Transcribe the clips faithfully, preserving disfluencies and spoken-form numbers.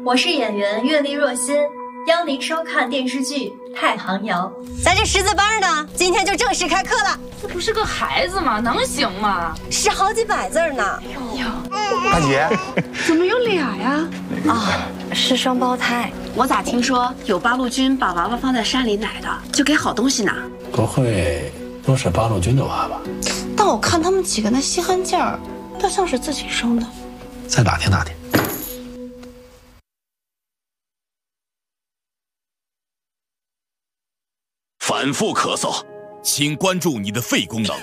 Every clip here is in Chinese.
我是演员阅历若心，邀您收看电视剧《太行谣》。 咱这识字班呢，今天就正式开课了。 这不是个孩子吗？能行吗？ 是好几百字呢。 哟， 大姐， 怎么有俩呀？ 啊，是双胞胎。 我咋听说有八路军把娃娃放在山里奶的，就给好东西拿？ 不会都是八路军的娃娃？ 但我看他们几个那稀罕劲儿，倒像是自己生的。 再打听打听。 反复咳嗽，请关注你的肺功能。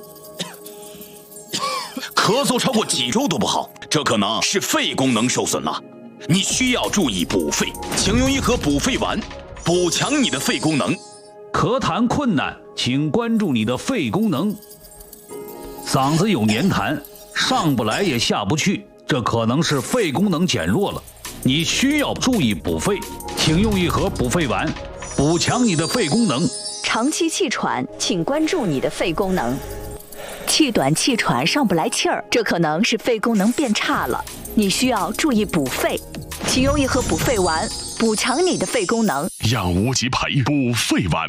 咳嗽超过几周都不好，这可能是肺功能受损了。你需要注意补肺，请用一盒补肺丸，补强你的肺功能。 咳痰困难，请关注你的肺功能。嗓子有黏痰，上不来也下不去，这可能是肺功能减弱了。你需要注意补肺，请用一盒补肺丸，补强你的肺功能。 长期气喘，请关注你的肺功能。气短气喘上不来气儿，这可能是肺功能变差了，你需要注意补肺，请用一盒补肺丸，补强你的肺功能。 养无极培补肺丸。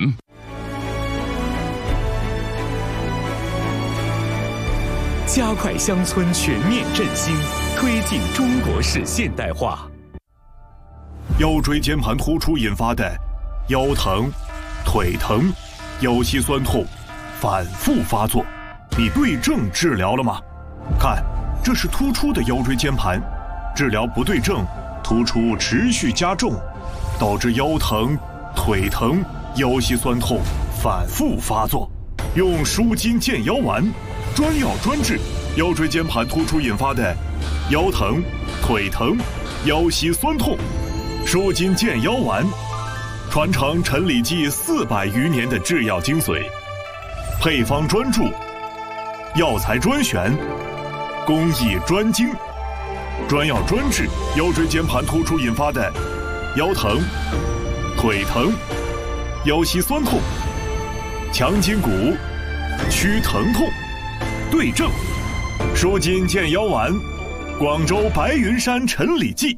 加快乡村全面振兴，推进中国式现代化。 腰椎间盘突出引发的腰疼、腿疼、腰膝酸痛反复发作，你对症治疗了吗？看，这是突出的腰椎间盘，治疗不对症，突出持续加重，导致腰疼、腿疼、腰膝酸痛反复发作。用舒筋健腰丸，专药专治腰椎间盘突出引发的腰疼、腿疼、腰膝酸痛。舒筋健腰丸，传承陈李济四百余年的制药精髓，配方专注，药材专选，工艺专精，专药专治腰椎间盘突出引发的腰疼、腿疼、腰膝酸痛，强筋骨，祛疼痛，对症。舒筋健腰丸，广州白云山陈李济。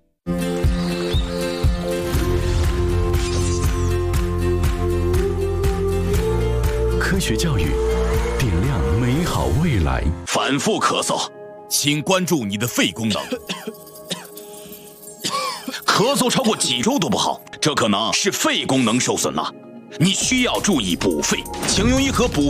科学教育，点亮美好未来。 反复咳嗽，请关注你的肺功能。咳嗽超过几周都不好，这可能是肺功能受损了。你需要注意补肺，请用一盒补